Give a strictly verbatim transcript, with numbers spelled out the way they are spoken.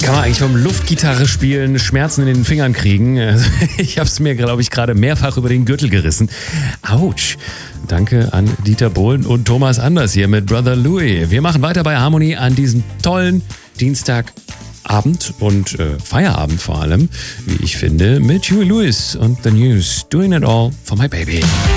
Kann man eigentlich beim Luftgitarre spielen Schmerzen in den Fingern kriegen? Also, ich habe es mir, glaube ich, gerade mehrfach über den Gürtel gerissen. Autsch. Danke an Dieter Bohlen und Thomas Anders hier mit Brother Louie. Wir machen weiter bei Harmony an diesem tollen Dienstagabend und äh, Feierabend vor allem, wie ich finde, mit Huey Lewis und The News. Doing it all for my baby.